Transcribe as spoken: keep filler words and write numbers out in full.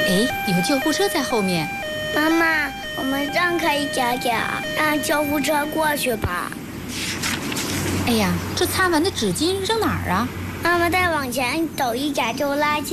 哎，有救护车在后面。 妈妈，我们让开一点点，让救护车过去吧。 哎呀，这擦完的纸巾扔哪儿啊？ 妈妈再往前走一点就垃圾